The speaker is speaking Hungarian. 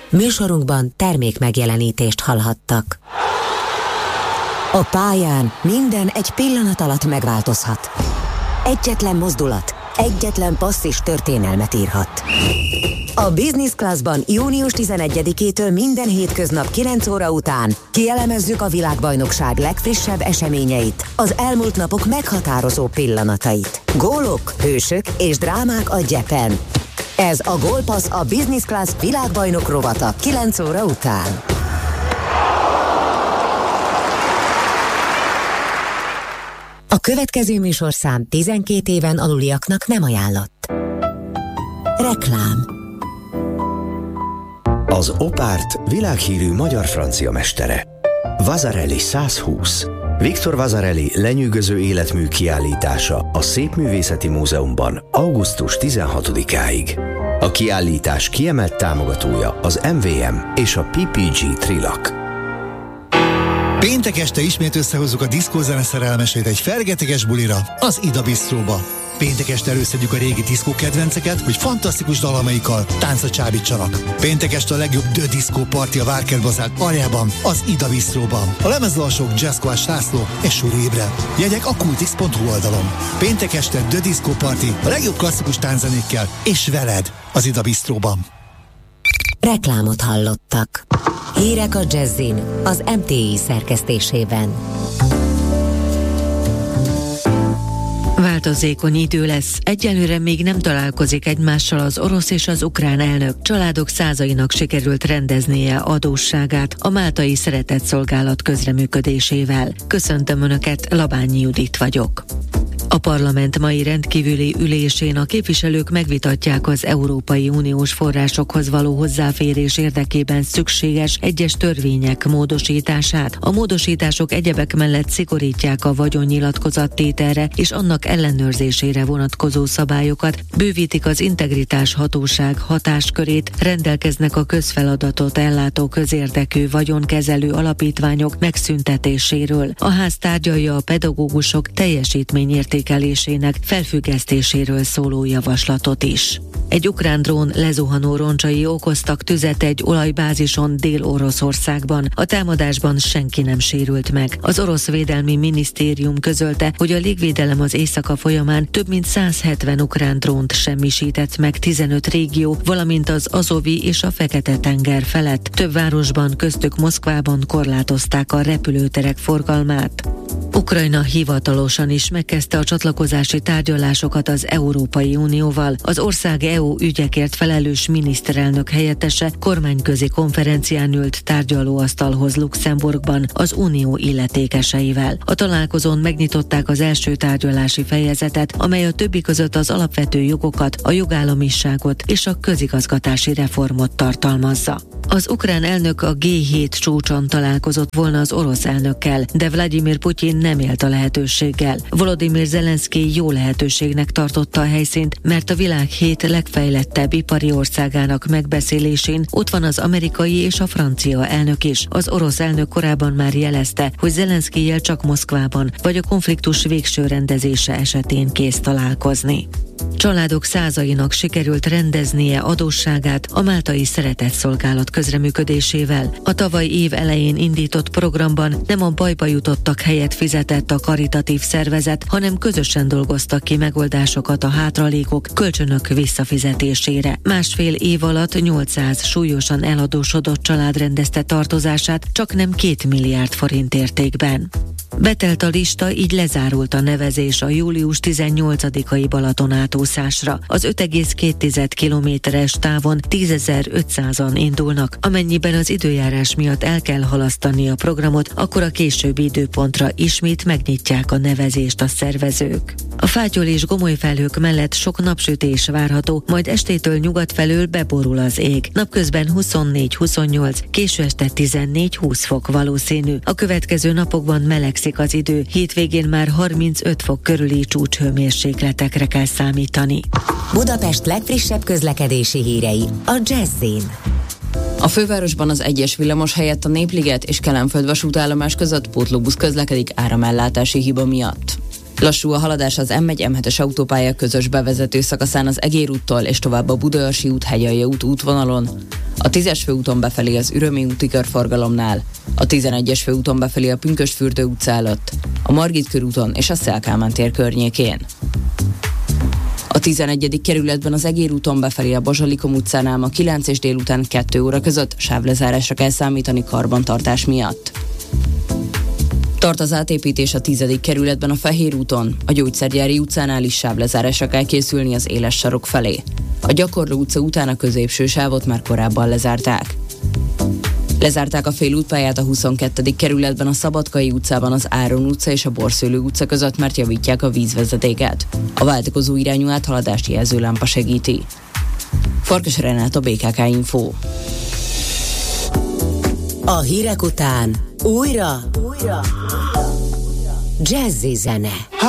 Műsorunkban termék megjelenítést hallhattak. A pályán minden egy pillanat alatt megváltozhat. Egyetlen mozdulat, egyetlen passz is történelmet írhat. A Business Classban június 11-től minden hétköznap 9 óra után kielemezzük a világbajnokság legfrissebb eseményeit, az elmúlt napok meghatározó pillanatait. Gólok, hősök és drámák a gyepen. Ez a Gólpassz, a Business Class világbajnok rovata 9 óra után. A következő műsorszám 12 éven aluliaknak nem ajánlott. Reklám. Az Opárt világhírű magyar-francia mestere. Vasarely 120. Viktor Vasarely lenyűgöző életmű kiállítása a Szépművészeti Múzeumban augusztus 16-áig. A kiállítás kiemelt támogatója az MVM és a PPG Trilak. Péntek este ismét összehozzuk a diszkózene szerelmesét egy fergeteges bulira, az Ida Bistróba. Péntek este előszedjük a régi diszkó kedvenceket, hogy fantasztikus dalamaikkal táncra csábítsanak. Péntek este a legjobb The Disco Party a Várkertbazárt aljában, az Ida Bistróban. A lemezalsók Jazzkoás László és Suri Ébre. Jegyek a kultix.hu oldalon. Péntek este The Disco Party a legjobb klasszikus tánczenékkel és veled az Ida Bistróban. Reklámot hallottak. Hírek a Jazzin, az MTI szerkesztésében. Változékony idő lesz. Egyelőre még nem találkozik egymással az orosz és az ukrán elnök. Családok százainak sikerült rendeznie adósságát a máltai szeretetszolgálat közreműködésével. Köszöntöm Önöket, Labányi Judit vagyok. A parlament mai rendkívüli ülésén a képviselők megvitatják az Európai Uniós forrásokhoz való hozzáférés érdekében szükséges egyes törvények módosítását. A módosítások egyebek mellett szigorítják a vagyonnyilatkozattételre és annak ellenőrzésére vonatkozó szabályokat, bővítik az integritás hatóság hatáskörét, rendelkeznek a közfeladatot ellátó közérdekű vagyonkezelő alapítványok megszüntetéséről. A ház tárgyalja a pedagógusok teljesítményértékelésének felfüggesztéséről szóló javaslatot is. Egy ukrán drón lezuhanó roncsai okoztak tüzet egy olajbázison Dél-Oroszországban. A támadásban senki nem sérült meg. Az orosz védelmi minisztérium közölte, hogy a légvédelem az éjszaka folyamán több mint 170 ukrán drónt semmisített meg 15 régió, valamint az Azovi és a Fekete-tenger felett. Több városban, köztük Moszkvában korlátozták a repülőterek forgalmát. Ukrajna hivatalosan is megkezdte a csatlakozási tárgyalásokat az Európai Unióval. Az ország EU ügyekért felelős miniszterelnök helyettese kormányközi konferencián ült tárgyalóasztalhoz Luxemburgban az unió illetékeseivel. A találkozón megnyitották az első tárgyalási fejezetet, amely a többi között az alapvető jogokat, a jogállamiságot és a közigazgatási reformot tartalmazza. Az ukrán elnök a G7 csúcson találkozott volna az orosz elnökkel, de Vladimir Putyin nem élt a lehetőséggel. Volodymyr Zelenszkij jó lehetőségnek tartotta a helyszínt, mert a világ 7 legfejlettebb ipari országának megbeszélésén ott van az amerikai és a francia elnök is. Az orosz elnök korábban már jelezte, hogy Zelenszkijjel csak Moszkvában vagy a konfliktus végső rendezése esetén kész találkozni. Családok százainak sikerült rendeznie adósságát a máltai szeretetszolgálat közreműködésével. A tavaly év elején indított programban nem a bajba jutottak helyet fizetett a karitatív szervezet, hanem közösen dolgoztak ki megoldásokat a hátralékok, kölcsönök visszafizetésére. Másfél év alatt 800 súlyosan eladósodott család rendezte tartozását csaknem 2 milliárd forint értékben. Betelt a lista, így lezárult a nevezés a július 18-ai Balaton átúszásra. Az 5,2 kilométeres távon 10.500-an indulnak. Amennyiben az időjárás miatt el kell halasztani a programot, akkor a későbbi időpontra ismét megnyitják a nevezést a szervezők. A fátyol és gomoly felhők mellett sok napsütés várható, majd estétől nyugat felől beborul az ég. Napközben 24-28, késő este 14-20 fok valószínű. A következő napokban melegszik az idő, hétvégén már 35 fok körüli csúcshőmérsékletekre kell számítani. Budapest legfrissebb közlekedési hírei a Jazzin. A fővárosban az 1-es villamos helyett a Népliget és Kelenföld vasútállomás között pótlóbusz közlekedik áramellátási hiba miatt. Lassú a haladás az M1-M7-es autópálya közös bevezető szakaszán az Egér úttól és tovább a Budaörsi út, Hegyalja út útvonalon. A 10-es főúton befelé az Ürömi úti körforgalomnál, a 11-es főúton befelé a Pünkösdfürdő utca előtt, a Margit körúton és a Széll Kálmán tér környékén. A 11. kerületben az Egér úton befelé a Bazsalikom utcánál ma 9 és délután 2 óra között sávlezárásra kell számítani karbantartás miatt. Tart az átépítés a 10. kerületben a Fehér úton, a Gyógyszergyári utcánál is sávlezárásra kell készülni az Éles sarok felé. A Gyakorló utca után a középső sávot már korábban lezárták. Lezárták a félútpályát a 22. kerületben a Szabadkai utcában az Áron utca és a Borszőlő utca között, mert javítják a vízvezetéket. A váltakozó irányú áthaladást jelzőlámpa segíti. Farkas Renát, BKK Info. A hírek után újra Jazzy zene.